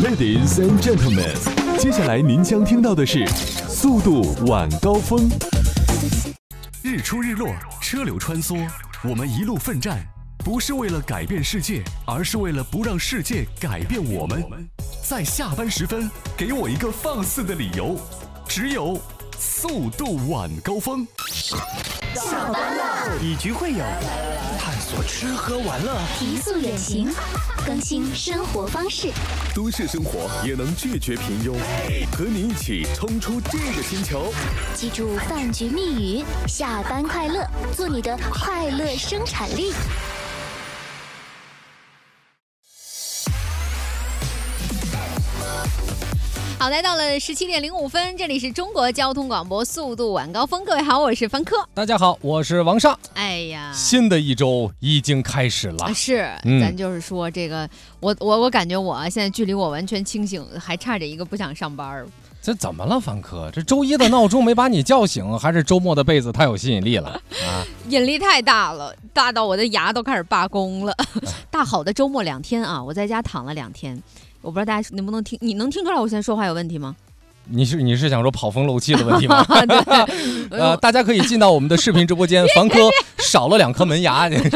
Ladies and gentlemen， 接下来您将听到的是速度晚高峰。日出日落，车流穿梭，我们一路奋战，不是为了改变世界，而是为了不让世界改变我们。在下班时分，给我一个放肆的理由，只有速度晚高峰。 下班了， 以局会友，探索吃喝玩乐， 提速远行，更新生活方式。 都市生活也能拒绝平庸，和你一起冲出这个星球。 记住饭局密语：下班快乐，做你的快乐生产力。 好，来到了17:05，这里是中国交通广播速度晚高峰。各位好，我是方科。 大家好，我是王尚。 哎呀， 新的一周已经开始了。 是，咱就是说这个，我感觉我现在距离我完全清醒还差着一个不想上班。 这怎么了，方科？这周一的闹钟没把你叫醒，还是周末的被子太有吸引力了啊？ 引力太大了，大到我的牙都开始罢工了。大好的周末2天啊，我在家躺了2天。我不知道大家能不能听，你能听出来我现在说话有问题吗？ 你是想说跑风漏气的问题吗？ 对， 大家可以进到我们的视频直播间，房科少了2颗门牙。因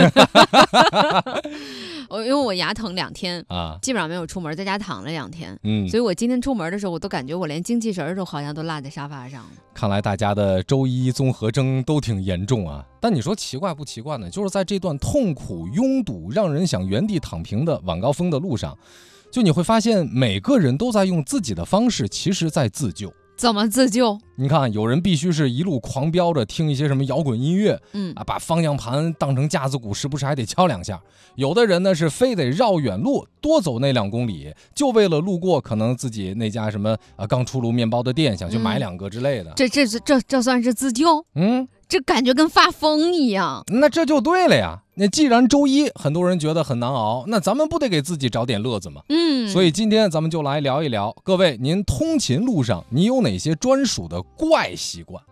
为我牙疼2天啊， 基本上没有出门，在家躺了2天。所以我今天出门的时候，我都感觉我连精气神都好像都落在沙发上了。 看来大家的周一综合征都挺严重啊。但你说奇怪不奇怪呢？就是在这段痛苦、拥堵、让人想原地躺平的晚高峰的路上，就你会发现每个人都在用自己的方式，其实在自救。 怎么自救？ 你看，有人必须是一路狂飙着听一些什么摇滚音乐，把方向盘当成架子鼓，时不时还得敲2下。有的人呢是非得绕远路，多走那2公里，就为了路过可能自己那家什么刚出炉面包的店，想去买2个之类的。 这算是自救？这感觉跟发疯一样。 那这就对了呀。那既然周一很多人觉得很难熬，那咱们不得给自己找点乐子吗？所以今天咱们就来聊一聊，各位您通勤路上你有哪些专属的怪习惯？